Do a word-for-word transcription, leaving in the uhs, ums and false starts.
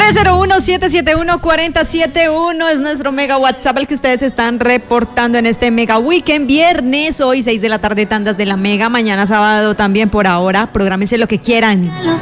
tres cero uno, siete siete uno, cuatro cero siete uno es nuestro mega WhatsApp al que ustedes están reportando en este mega weekend. Viernes, hoy seis de la tarde, tandas de la mega. Mañana sábado también por ahora. Prográmense lo que quieran.